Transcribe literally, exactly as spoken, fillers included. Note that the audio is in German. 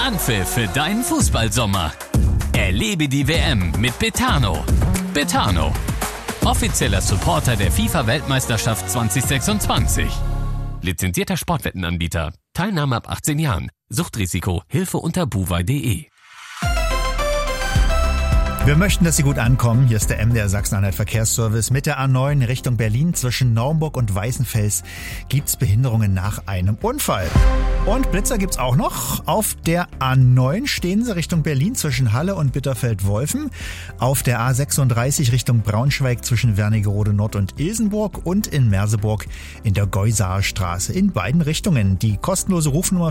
Anpfiff für deinen Fußballsommer. Erlebe die W M mit Betano. Betano, offizieller Supporter der FIFA-Weltmeisterschaft zwanzig sechsundzwanzig. Lizenzierter Sportwettenanbieter. Teilnahme ab achtzehn Jahren. Suchtrisiko. Hilfe unter buwei punkt de. Wir möchten, dass Sie gut ankommen. Hier ist der M D R Sachsen-Anhalt Verkehrsservice. Mit der A neun Richtung Berlin zwischen Naumburg und Weißenfels gibt's Behinderungen nach einem Unfall. Und Blitzer gibt's auch noch. Auf der A neun stehen sie Richtung Berlin zwischen Halle und Bitterfeld-Wolfen. Auf der A sechsunddreißig Richtung Braunschweig zwischen Wernigerode Nord und Ilsenburg und in Merseburg in der Geusaer Straße. In beiden Richtungen. Die kostenlose Rufnummer